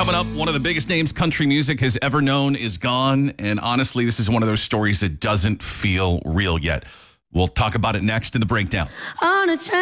Coming up, one of the biggest names country music has ever known is gone. And honestly, this is one of those stories that doesn't feel real yet. We'll talk about it next in the breakdown. On a train.